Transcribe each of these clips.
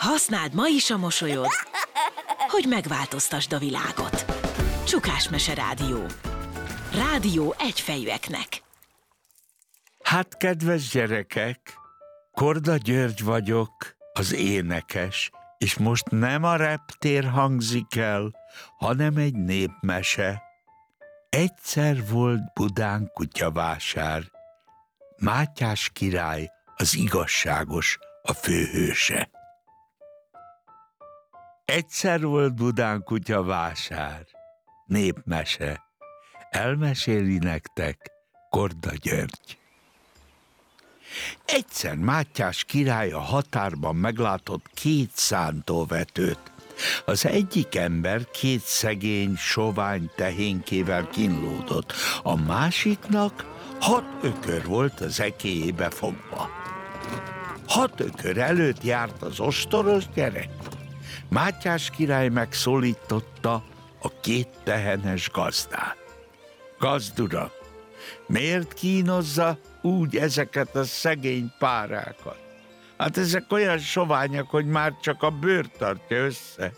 Használd ma is a mosolyod, hogy megváltoztasd a világot. Csukás Mese Rádió. Rádió egyfejűeknek. Hát, kedves gyerekek, Korda György vagyok, az énekes, és most nem a reptér hangzik el, hanem egy népmese. Egyszer volt Budán kutyavásár. Mátyás király, az igazságos, a főhőse. Egyszer volt Budán kutyavásár. Népmese. Elmeséli nektek Korda György. Egyszer Mátyás király a határban meglátott 2 szántóvetőt. Az egyik ember 2 szegény, sovány tehénkével kínlódott, a másiknak 6 ökör volt az ekélyébe fogva. 6 ökör előtt járt az ostoros gyerek. Mátyás király megszólította a 2 tehenes gazdát. Gazduram, miért kínozza úgy ezeket a szegény párákat? Hát ezek olyan soványak, hogy már csak a bőr tartja össze.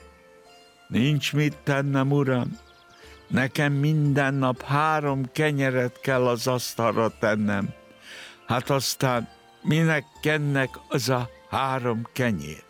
Nincs mit tennem, uram. Nekem minden nap 3 kenyeret kell az asztalra tennem. Hát aztán minek kennek az a 3 kenyér?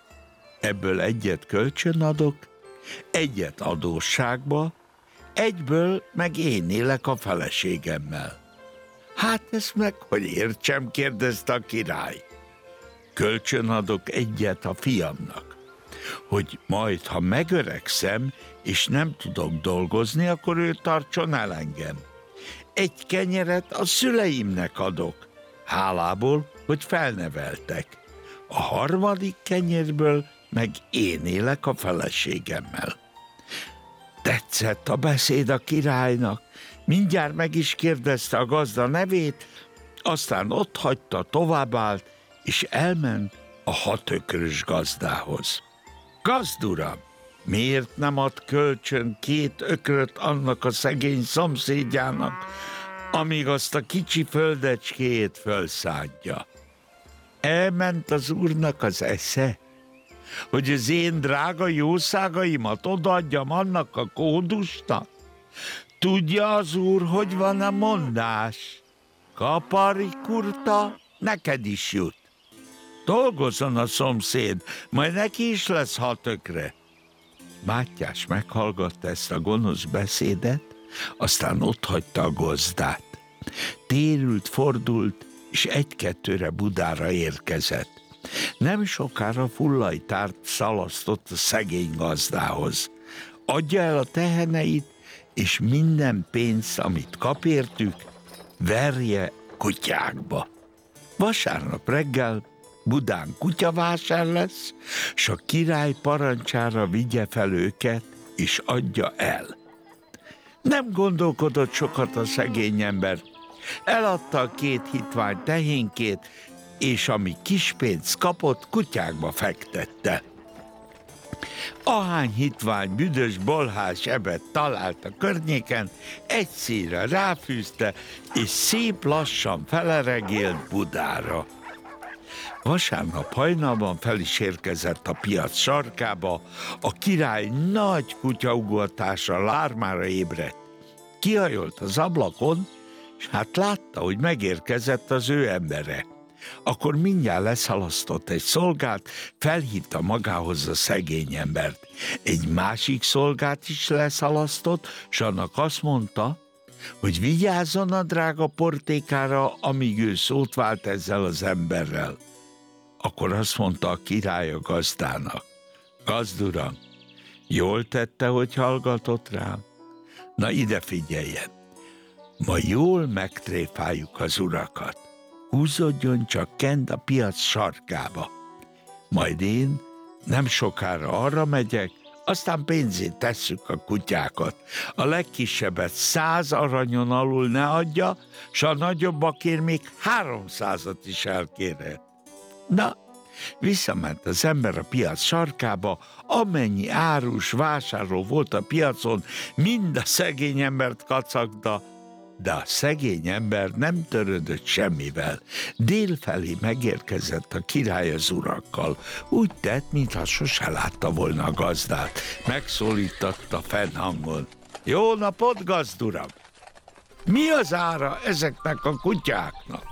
Ebből egyet kölcsön adok, egyet adósságba, egyből meg én élek a feleségemmel. Hát ezt meg, hogy értsem, kérdezte a király. Kölcsön adok egyet a fiamnak, hogy majd, ha megöregszem, és nem tudok dolgozni, akkor ő tartson el engem. 1 kenyeret a szüleimnek adok, hálából, hogy felneveltek. A 3. kenyérből meg én élek a feleségemmel. Tetszett a beszéd a királynak, mindjárt meg is kérdezte a gazda nevét, aztán otthagyta, továbbállt, és elment a 6 ökrös gazdához. Gazduram, miért nem ad kölcsön 2 ökröt annak a szegény szomszédjának, amíg azt a kicsi földecskéjét fölszádja? Elment az úrnak az esze, hogy az én drága jószágaimat odaadjam annak a kódusnak? Tudja az úr, hogy van a mondás? Kaparikurta, neked is jut. Dolgozzon a szomszéd, majd neki is lesz 6 ökre. Mátyás meghallgatta ezt a gonosz beszédet, aztán otthagyta a gazdát. Térült, fordult, és 1-2-re Budára érkezett. Nem sokára fullajtárt szalasztott a szegény gazdához. Adja el a teheneit, és minden pénzt, amit kap értük, verje kutyákba. Vasárnap reggel Budán kutyavásár lesz, s a király parancsára vigye fel őket, és adja el. Nem gondolkodott sokat a szegény ember. Eladta a 2 hitvány tehénkét, és ami kis pénzt kapott, kutyákba fektette. Ahány hitvány büdös bolhás ebet talált a környéken, egy szíjra ráfűzte, és szép lassan feleregélt Budára. Vasárnap hajnalban fel is érkezett a piac sarkába, a király nagy kutyaugatásra, lármára ébredt. Kihajolt az ablakon, és hát látta, hogy megérkezett az ő embere. Akkor mindjárt leszalasztott egy szolgát, felhívta magához a szegény embert. Egy másik szolgát is leszalasztott, s annak azt mondta, hogy vigyázzon a drága portékára, amíg ő szót vált ezzel az emberrel. Akkor azt mondta a király a gazdának: Gazduram, jól tette, hogy hallgatott rám. Na ide figyeljen, ma jól megtréfáljuk az urakat. Húzódjon csak kent a piac sarkába. Majd én nem sokára arra megyek, aztán pénzét tesszük a kutyákat. A legkisebbet 100 aranyon alul ne adja, s a nagyobbakért még 300-at is elkérhet. Na, visszament az ember a piac sarkába, amennyi árus vásárló volt a piacon, mind a szegény embert kacagta, De a szegény ember nem törődött semmivel. Délfelé megérkezett a király az urakkal. Úgy tett, mintha sose látta volna a gazdát. Megszólítatta fennhangon. Jó napot, gazduram! Mi az ára ezeknek a kutyáknak?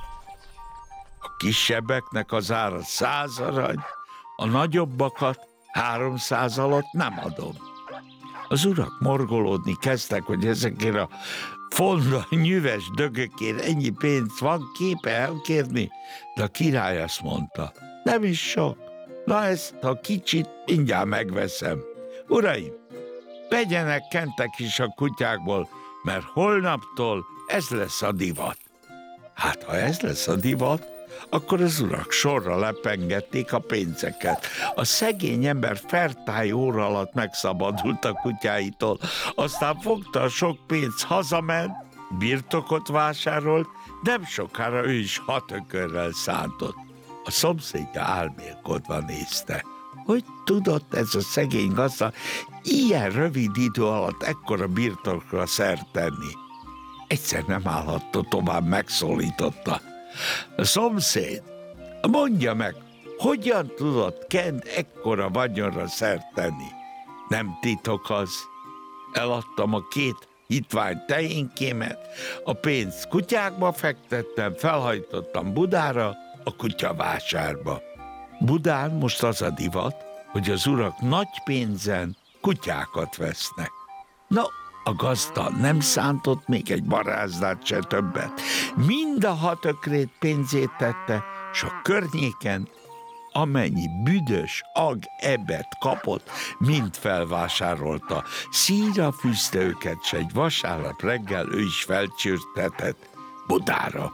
A kisebbeknek az ára 100 arany, a nagyobbakat 300 alatt nem adom. Az urak morgolódni kezdtek, hogy ezekért a fonda nyüves dögökért ennyi pénzt van képe elkérni, de a király azt mondta, nem is sok. Na ezt a kicsit mindjárt megveszem. Uraim, vegyenek kentek is a kutyákból, mert holnaptól ez lesz a divat. Hát, ha ez lesz a divat, akkor az urak sorra lepengették a pénzeket. A szegény ember fertály óra alatt megszabadult a kutyáitól, aztán fogta a sok pénzt, hazament, birtokot vásárolt, nem sokára ő is 6 ökörrel szántott. A szomszédja álmélkodva nézte. Hogy tudott ez a szegény gazda ilyen rövid idő alatt ekkora birtokra szert tenni? Egyszer nem állhatta tovább, megszólította. A szomszéd, mondja meg, hogyan tudott Kent ekkora vagyonra szert tenni? Nem titok az. Eladtam a 2 hitvány tehénkémet, a pénzt kutyákba fektettem, felhajtottam Budára, a kutyavásárba. Budán most az a divat, hogy az urak nagy pénzen kutyákat vesznek. No, a gazda nem szántott még egy barázdát se többet. Mind a 6 ökrét pénzét tette, s a környéken amennyi büdös ebet kapott, mind felvásárolta. Szíra fűzte őket, s egy vasárnap reggel ő is felcsürtetett Budára.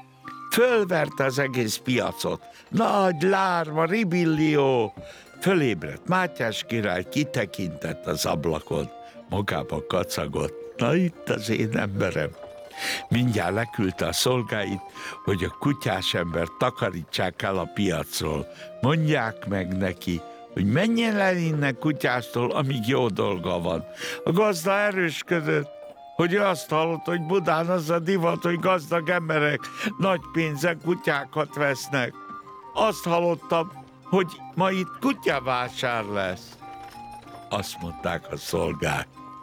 Fölverte az egész piacot. Nagy lárma, ribillió! Fölébredt Mátyás király, kitekintett az ablakon. Magába kacagott. Na itt az én emberem. Mindjárt leküldte a szolgáit, hogy a kutyás ember takarítsák el a piacról. Mondják meg neki, hogy menjen el innen kutyástól, amíg jó dolga van. A gazda erősködött, hogy ő azt hallott, hogy Budán az a divat, hogy gazdag emberek nagy pénzen kutyákat vesznek. Azt hallottam, hogy ma itt kutyavásár lesz. Azt mondták a szolgák.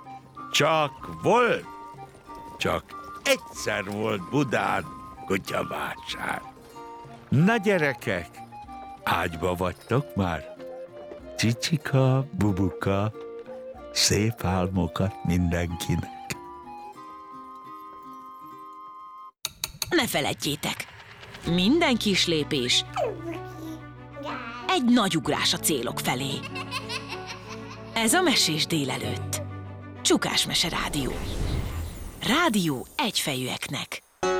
Csak volt, csak egyszer volt Budán kutyavásár. Na gyerekek, ágyba vagytok már? Csicsika, bubuka, szép álmokat mindenkinek. Ne feledjétek, minden kis lépés egy nagy ugrás a célok felé. Ez a Mesés délelőtt. Csukás Mese Rádió. Rádió egyfejűeknek.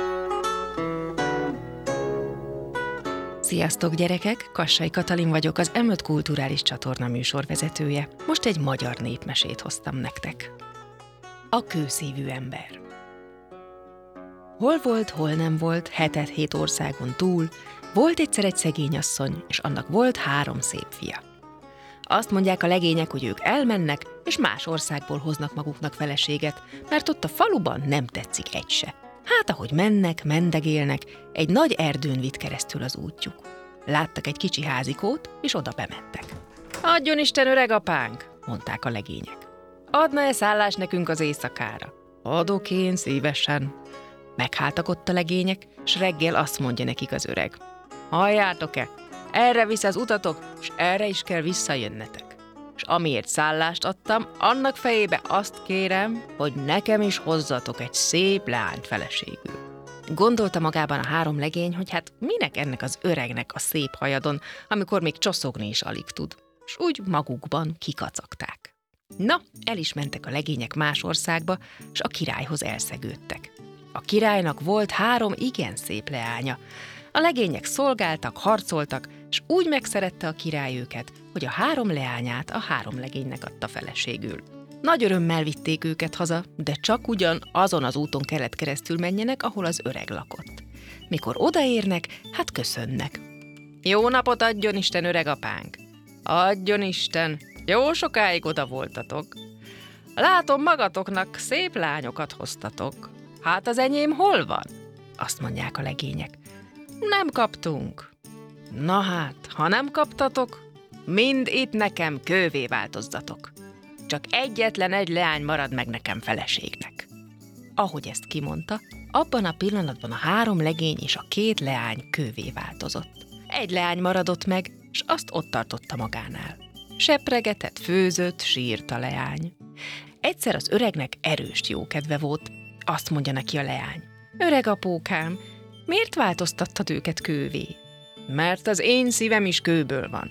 Sziasztok gyerekek, Kassai Katalin vagyok, az M5 kulturális csatorna műsorvezetője. Most egy magyar népmesét hoztam nektek. A kőszívű ember. Hol volt, hol nem volt, 7 országon túl, volt egyszer egy szegény asszony, és annak volt 3 szép fia. Azt mondják a legények, hogy ők elmennek, és más országból hoznak maguknak feleséget, mert ott a faluban nem tetszik egy se. Hát, ahogy mennek, mendegélnek, egy nagy erdőn vitt keresztül az útjuk. Láttak egy kicsi házikót, és oda bementek. Adjon Isten, öreg apánk, mondták a legények. Adna-e szállást nekünk az éjszakára? Adok én szívesen. Megháltak ott a legények, s reggel azt mondja nekik az öreg. Halljátok-e? Erre visz az utatok, és erre is kell visszajönnetek. És amiért szállást adtam, annak fejébe azt kérem, hogy nekem is hozzatok egy szép leányt feleségül. Gondolta magában a 3 legény, hogy hát minek ennek az öregnek a szép hajadon, amikor még csoszogni is alig tud. És úgy magukban kikacagták. Na, el is mentek a legények más országba, és a királyhoz elszegődtek. A királynak volt 3 igen szép leánya. A legények szolgáltak, harcoltak, és úgy megszerette a király őket, hogy a 3 leányát a 3 legénynek adta feleségül. Nagy örömmel vitték őket haza, de csak ugyan azon az úton kellett keresztül menjenek, ahol az öreg lakott. Mikor odaérnek, hát köszönnek. Jó napot adjon Isten, öreg apánk! Adjon Isten! Jó sokáig oda voltatok. Látom, magatoknak szép lányokat hoztatok. Hát az enyém hol van? Azt mondják a legények. Nem kaptunk. Na hát, ha nem kaptatok, mind itt nekem kővé változzatok. Csak egyetlen egy leány marad meg nekem feleségnek. Ahogy ezt kimondta, abban a pillanatban a 3 legény és a 2 leány kővé változott. Egy leány maradott meg, s azt ott tartotta magánál. Sepregetett, főzött, sírt a leány. Egyszer az öregnek erős jókedve volt. Azt mondja neki a leány. Öreg apókám, miért változtattad őket kővé? Mert az én szívem is kőből van.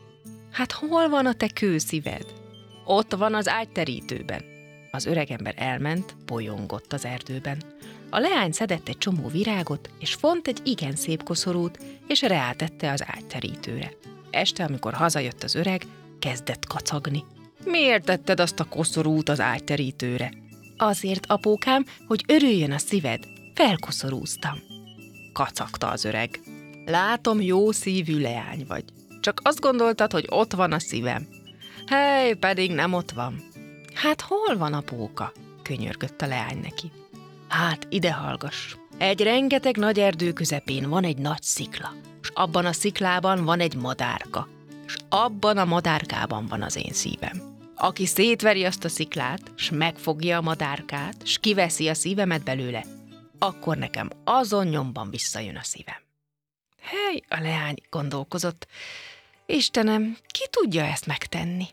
Hát hol van a te kőszíved? Ott van az ágyterítőben. Az öregember elment, bolyongott az erdőben. A leány szedett egy csomó virágot, és font egy igen szép koszorút, és reátette az ágyterítőre. Este, amikor hazajött az öreg, kezdett kacagni. Miért tetted azt a koszorút az ágyterítőre? Azért, apókám, hogy örüljön a szíved. Felkoszorúztam. Kacagta az öreg. Látom, jó szívű leány vagy. Csak azt gondoltad, hogy ott van a szívem. Hely, pedig nem ott van. Hát hol van, apóka? Könyörgött a leány neki. Hát ide hallgass. Egy rengeteg nagy erdő közepén van egy nagy szikla, és abban a sziklában van egy madárka, és abban a madárkában van az én szívem. Aki szétveri azt a sziklát, s megfogja a madárkát, s kiveszi a szívemet belőle, akkor nekem azon nyomban visszajön a szívem. Hely, a leány gondolkozott. Istenem, ki tudja ezt megtenni?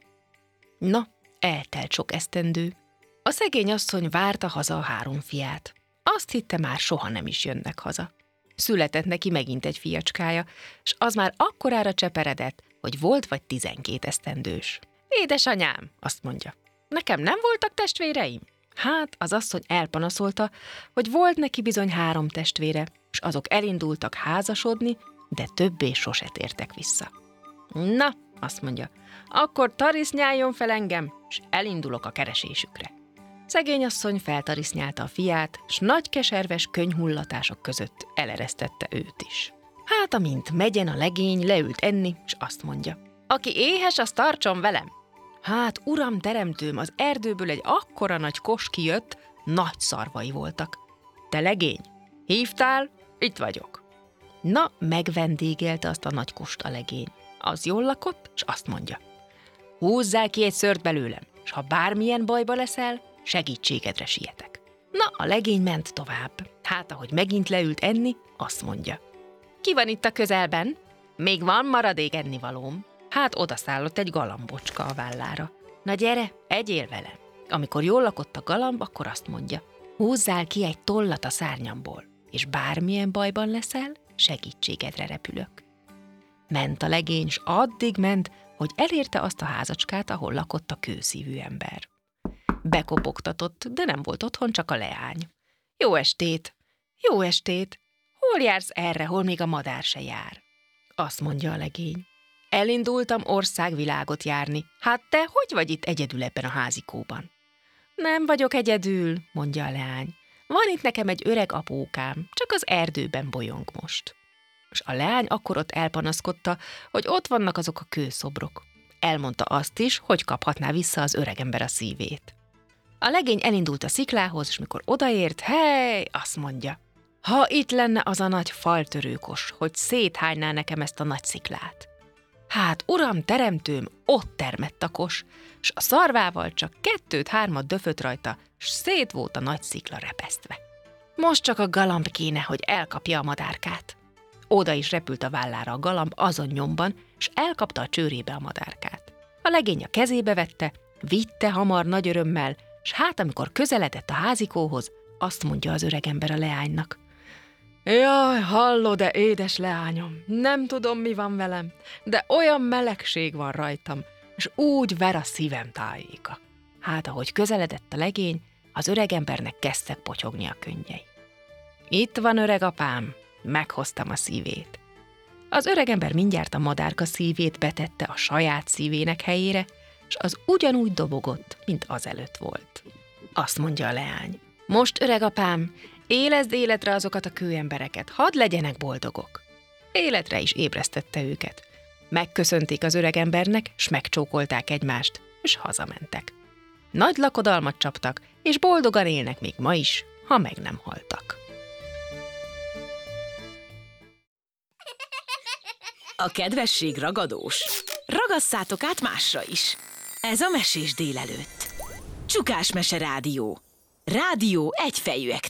Na, eltelt sok esztendő. A szegény asszony várta haza a 3 fiát. Azt hitte, már soha nem is jönnek haza. Született neki megint egy fiacskája, s az már akkorára cseperedett, hogy volt vagy 12 esztendős. Édesanyám, azt mondja, nekem nem voltak testvéreim? Hát, az asszony elpanaszolta, hogy volt neki bizony 3 testvére, s azok elindultak házasodni, de többé sose tértek vissza. Na, azt mondja, akkor tarisznyáljon fel engem, s elindulok a keresésükre. Szegény asszony feltarisznyálta a fiát, s nagy keserves könyhullatások között eleresztette őt is. Hát, amint megyen a legény, leült enni, s azt mondja, aki éhes, az tartson velem. Hát, uram teremtőm, az erdőből egy akkora nagy kos kijött, nagy szarvai voltak. Te legény, hívtál? Itt vagyok. Na, megvendégelte azt a nagy kost a legény. Az jól lakott, s azt mondja, húzzál ki egy szőrt belőlem, s ha bármilyen bajba leszel, segítségedre sietek. Na, a legény ment tovább. Hát, ahogy megint leült enni, azt mondja, ki van itt a közelben? Még van maradék ennivalóm. Hát odaszállott egy galambocska a vállára. Na gyere, egyél velem. Amikor jól lakott a galamb, akkor azt mondja, húzzál ki egy tollat a szárnyamból, és bármilyen bajban leszel, segítségedre repülök. Ment a legény, s addig ment, hogy elérte azt a házacskát, ahol lakott a kőszívű ember. Bekopogtatott, de nem volt otthon, csak a leány. Jó estét! Jó estét! Hol jársz erre, hol még a madár se jár? Azt mondja a legény. Elindultam országvilágot járni. Hát te hogy vagy itt egyedül ebben a házikóban? Nem vagyok egyedül, mondja a leány. Van itt nekem egy öreg apókám, csak az erdőben bolyong most. És a leány akkor ott elpanaszkodta, hogy ott vannak azok a kőszobrok. Elmondta azt is, hogy kaphatná vissza az öregember a szívét. A legény elindult a sziklához, és mikor odaért, hely, azt mondja, ha itt lenne az a nagy faltörőkos, hogy széthányná nekem ezt a nagy sziklát. Hát, uram, teremtőm, ott termett a kos, s a szarvával csak 2-3 döfött rajta, s szét volt a nagy szikla repesztve. Most csak a galamb kéne, hogy elkapja a madárkát. Oda is repült a vállára a galamb azon nyomban, s elkapta a csőrébe a madárkát. A legény a kezébe vette, vitte hamar nagy örömmel, s hát amikor közeledett a házikóhoz, azt mondja az öregember a leánynak. Jaj, hallod-e, édes leányom, nem tudom, mi van velem, de olyan melegség van rajtam, és úgy ver a szívem tájéka. Hát, ahogy közeledett a legény, az öregembernek kezdtek potyogni a könnyei. Itt van, öreg apám, meghoztam a szívét. Az öregember mindjárt a madárka szívét betette a saját szívének helyére, és az ugyanúgy dobogott, mint azelőtt volt. Azt mondja a leány. Most, öreg apám, élezd életre azokat a kőembereket, hadd legyenek boldogok. Életre is ébresztette őket. Megköszönték az öregembernek, s megcsókolták egymást, és hazamentek. Nagy lakodalmat csaptak, és boldogan élnek még ma is, ha meg nem haltak. A kedvesség ragadós. Ragasszátok át másra is. Ez a Mesés délelőtt. Csukás Mese Rádió. Rádió egyfejűek